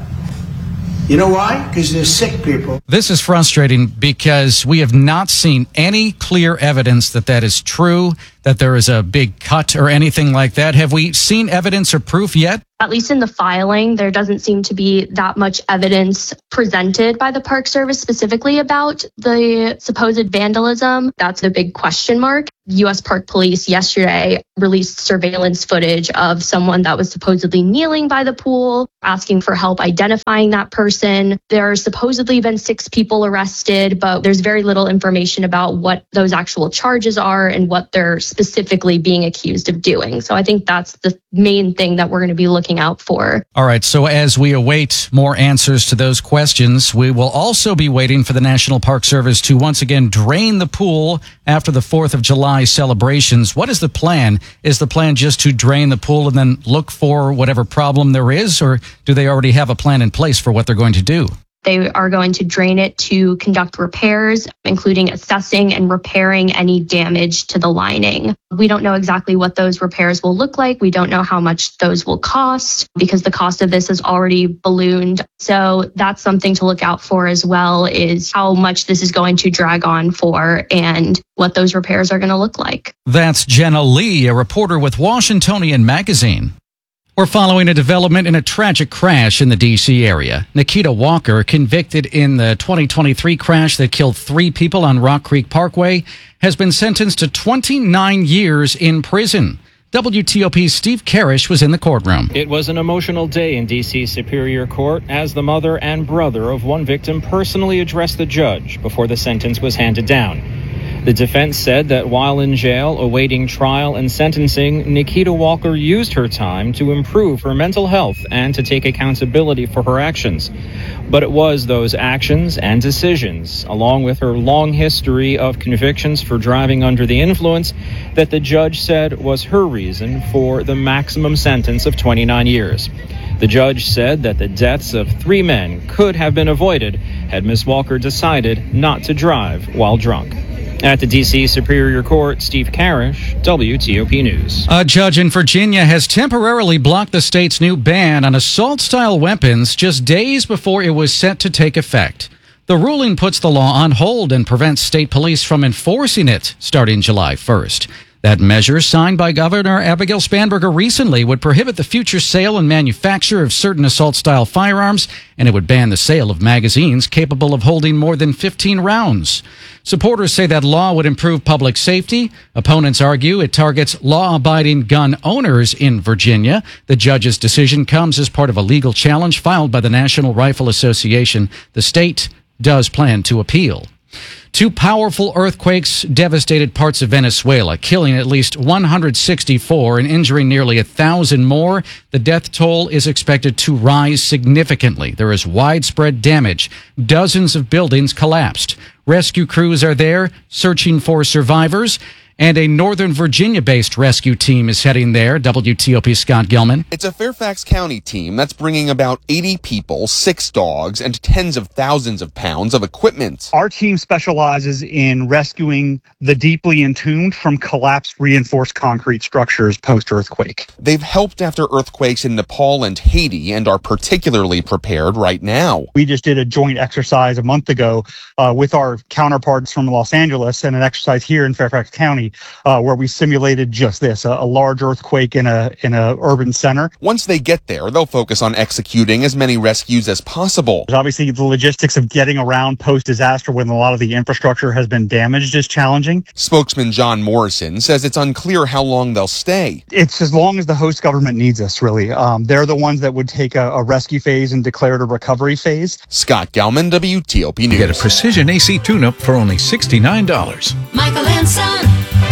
You know why? Because they're sick people. This is frustrating because we have not seen any clear evidence that that is true, that there is a big cut or anything like that. Have we seen evidence or proof yet? At least in the filing, there doesn't seem to be that much evidence presented by the Park Service specifically about the supposed vandalism. That's the big question mark. U S Park Police yesterday released surveillance footage of someone that was supposedly kneeling by the pool, asking for help identifying that person. There are supposedly been six people arrested, but there's very little information about what those actual charges are and what they're specifically being accused of doing. So I think that's the main thing that we're going to be looking out for. All right. So as we await more answers to those questions, we will also be waiting for the National Park Service to once again drain the pool after the fourth of July celebrations. What is the plan? Is the plan just to drain the pool and then look for whatever problem there is, or do they already have a plan in place for what they're going to do? They are going to drain it to conduct repairs, including assessing and repairing any damage to the lining. We don't know exactly what those repairs will look like. We don't know how much those will cost because the cost of this has already ballooned. So that's something to look out for as well, is how much this is going to drag on for and what those repairs are going to look like. That's Jenna Lee, a reporter with Washingtonian Magazine. We're following a development in a tragic crash in the D C area. Nikita Walker, convicted in the twenty twenty-three crash that killed three people on Rock Creek Parkway, has been sentenced to twenty-nine years in prison. W T O P's Steve Karish was in the courtroom. It was an emotional day in D C Superior Court as the mother and brother of one victim personally addressed the judge before the sentence was handed down. The defense said that while in jail awaiting trial and sentencing, Nikita Walker used her time to improve her mental health and to take accountability for her actions. But it was those actions and decisions, along with her long history of convictions for driving under the influence, that the judge said was her reason for the maximum sentence of twenty-nine years. The judge said that the deaths of three men could have been avoided had Miz Walker decided not to drive while drunk. At the D C Superior Court, Steve Karish, W T O P News. A judge in Virginia has temporarily blocked the state's new ban on assault-style weapons just days before it was set to take effect. The ruling puts the law on hold and prevents state police from enforcing it starting July first. That measure, signed by Governor Abigail Spanberger recently, would prohibit the future sale and manufacture of certain assault-style firearms, and it would ban the sale of magazines capable of holding more than fifteen rounds. Supporters say that law would improve public safety. Opponents argue it targets law-abiding gun owners in Virginia. The judge's decision comes as part of a legal challenge filed by the National Rifle Association. The state does plan to appeal. Two powerful earthquakes devastated parts of Venezuela, killing at least one hundred sixty-four and injuring nearly a thousand more. The death toll is expected to rise significantly. There is widespread damage. Dozens of buildings collapsed. Rescue crews are there searching for survivors. And a Northern Virginia-based rescue team is heading there. W T O P's Scott Gilman. It's a Fairfax County team that's bringing about eighty people, six dogs, and tens of thousands of pounds of equipment. Our team specializes in rescuing the deeply entombed from collapsed reinforced concrete structures post-earthquake. They've helped after earthquakes in Nepal and Haiti and are particularly prepared right now. We just did a joint exercise a month ago uh, with our counterparts from Los Angeles and an exercise here in Fairfax County. Uh, where we simulated just this, a, a large earthquake in a in a urban center. Once they get there, they'll focus on executing as many rescues as possible. Obviously, the logistics of getting around post-disaster when a lot of the infrastructure has been damaged is challenging. Spokesman John Morrison says it's unclear how long they'll stay. It's as long as the host government needs us, really. Um, they're the ones that would take a, a rescue phase and declare it a recovery phase. Scott Gelman, W T O P News. Get a precision A C tune-up for only sixty-nine dollars. Michael and Son.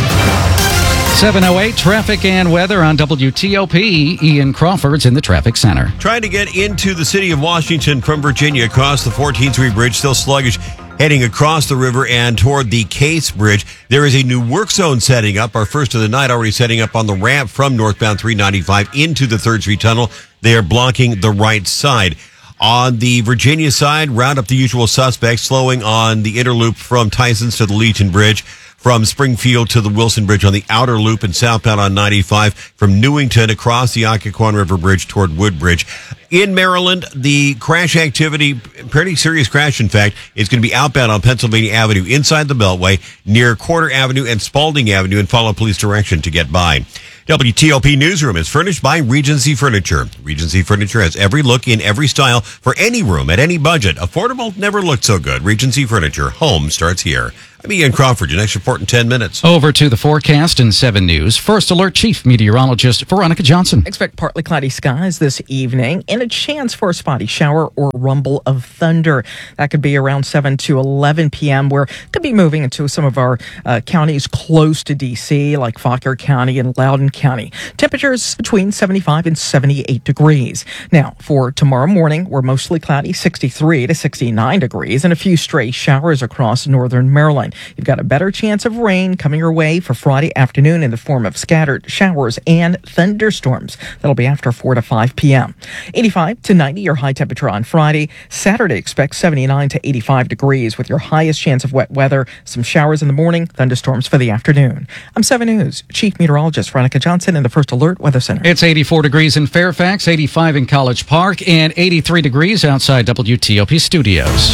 seven oh eight, traffic and weather on W T O P. Ian Crawford's in the traffic center. Trying to get into the city of Washington from Virginia across the fourteenth Street Bridge, still sluggish. heading across the river and toward the Case Bridge. There is a new work zone setting up. Our first of the night already setting up on the ramp from northbound three ninety-five into the third Street Tunnel. They are blocking the right side. On the Virginia side, round up the usual suspects, slowing on the inner loop from Tysons to the Legion Bridge, from Springfield to the Wilson Bridge on the outer loop, and southbound on ninety-five from Newington across the Occoquan River Bridge toward Woodbridge. In Maryland, the crash activity, pretty serious crash, in fact, is going to be outbound on Pennsylvania Avenue inside the Beltway near Quarter Avenue and Spalding Avenue, and follow police direction to get by. W T O P Newsroom is furnished by Regency Furniture. Regency Furniture has every look in every style for any room at any budget. Affordable never looked so good. Regency Furniture. Home starts here. I'm Ian Crawford. Your next report in ten minutes. Over to the forecast in seven News. First Alert Chief Meteorologist Veronica Johnson. Expect partly cloudy skies this evening and a chance for a spotty shower or rumble of thunder. That could be around seven to eleven p.m. where it could be moving into some of our uh, counties close to D C, like Fauquier County and Loudoun County. Temperatures between seventy-five and seventy-eight degrees. Now, for tomorrow morning, we're mostly cloudy, sixty-three to sixty-nine degrees, and a few stray showers across northern Maryland. You've got a better chance of rain coming your way for Friday afternoon in the form of scattered showers and thunderstorms. That'll be after four to five p.m. eighty-five to ninety, your high temperature on Friday. Saturday, expect seventy-nine to eighty-five degrees with your highest chance of wet weather. Some showers in the morning, thunderstorms for the afternoon. I'm seven News Chief Meteorologist Veronica Johnson in the First Alert Weather Center. It's eighty-four degrees in Fairfax, eighty-five in College Park, and eighty-three degrees outside W T O P Studios.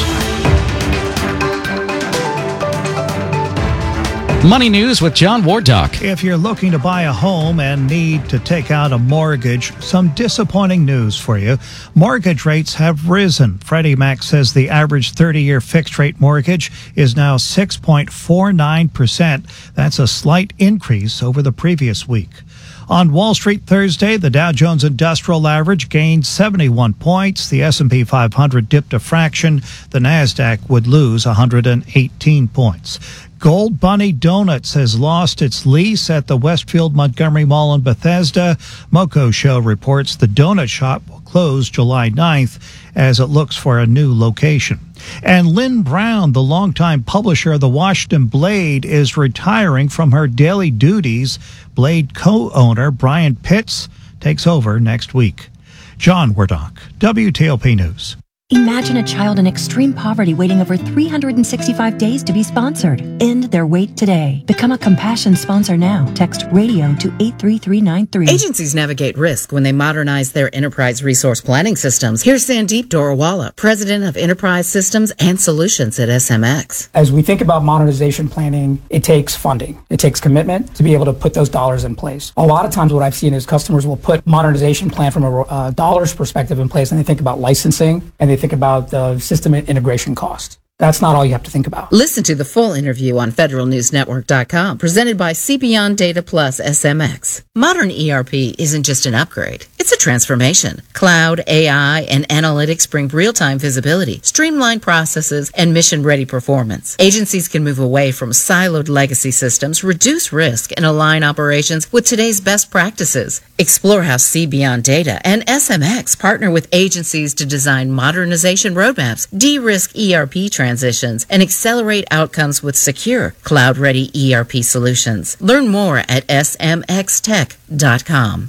Money News with John Wardock. If you're looking to buy a home and need to take out a mortgage, some disappointing news for you. Mortgage rates have risen. Freddie Mac says the average thirty-year fixed-rate mortgage is now six point four nine percent. That's a slight increase over the previous week. On Wall Street Thursday, the Dow Jones Industrial Average gained seventy-one points. The S and P five hundred dipped a fraction. The NASDAQ would lose one hundred eighteen points. Gold Bunny Donuts has lost its lease at the Westfield Montgomery Mall in Bethesda. Moco Show reports the donut shop will close July ninth as it looks for a new location. And Lynn Brown, the longtime publisher of the Washington Blade, is retiring from her daily duties. Blade co-owner Brian Pitts takes over next week. John Wardock, W T O P News. Imagine a child in extreme poverty waiting over three hundred sixty-five days to be sponsored. End their wait today. Become a Compassion sponsor now. Text radio to eight three three nine three. Agencies navigate risk when they modernize their enterprise resource planning systems. Here's Sandeep Dorawala, president of Enterprise Systems and Solutions at S M X. As we think about modernization planning, it takes funding. It takes commitment to be able to put those dollars in place. A lot of times what I've seen is customers will put modernization plan from a uh, dollars perspective in place, and they think about licensing, and they think about the system integration cost. That's not all you have to think about. Listen to the full interview on federal news network dot com, presented by CBeyond Data Plus S M X. Modern E R P isn't just an upgrade. It's a transformation. Cloud, A I, and analytics bring real-time visibility, streamlined processes, and mission-ready performance. Agencies can move away from siloed legacy systems, reduce risk, and align operations with today's best practices. Explore how CBeyond Data and S M X partner with agencies to design modernization roadmaps, de-risk E R P transitions, and accelerate outcomes with secure, cloud-ready E R P solutions. Learn more at S M X tech dot com.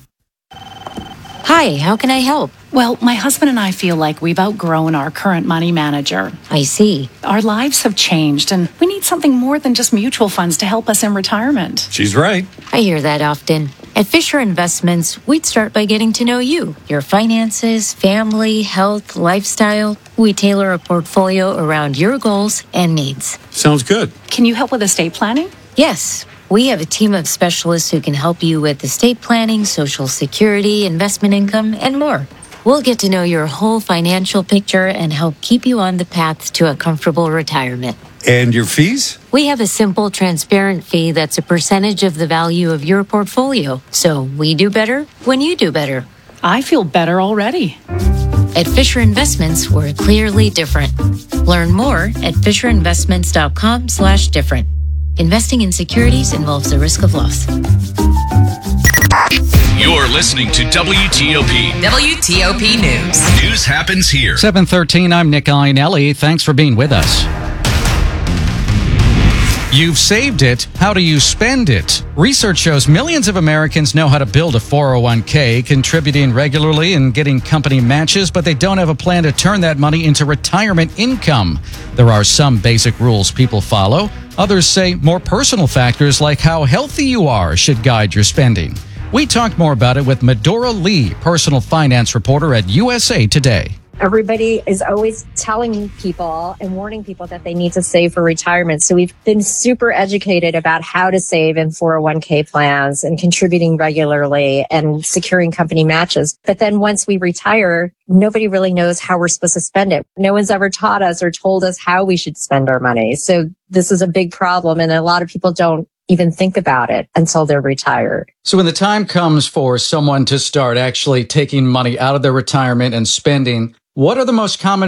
Hi, how can I help? Well, my husband and I feel like we've outgrown our current money manager. I see. Our lives have changed, and we need something more than just mutual funds to help us in retirement. She's right. I hear that often. At Fisher Investments, we'd start by getting to know you, your finances, family, health, lifestyle. We tailor a portfolio around your goals and needs. Sounds good. Can you help with estate planning? Yes. We have a team of specialists who can help you with estate planning, Social Security, investment income, and more. We'll get to know your whole financial picture and help keep you on the path to a comfortable retirement. And your fees? We have a simple, transparent fee that's a percentage of the value of your portfolio. So we do better when you do better. I feel better already. At Fisher Investments, we're clearly different. Learn more at fisher investments dot com slash different. Investing in securities involves the risk of loss. You're listening to W T O P. W T O P News. News happens here. seven thirteen, I'm Nick Iannelli. Thanks for being with us. You've saved it. How do you spend it? Research shows millions of Americans know how to build a four oh one k, contributing regularly and getting company matches, but they don't have a plan to turn that money into retirement income. There are some basic rules people follow. Others say more personal factors like how healthy you are should guide your spending. We talked more about it with Medora Lee, personal finance reporter at U S A Today. Everybody is always telling people and warning people that they need to save for retirement. So we've been super educated about how to save in four oh one k plans and contributing regularly and securing company matches. But then once we retire, nobody really knows how we're supposed to spend it. No one's ever taught us or told us how we should spend our money. So this is a big problem, and a lot of people don't even think about it until they're retired. So when the time comes for someone to start actually taking money out of their retirement and spending, what are the most common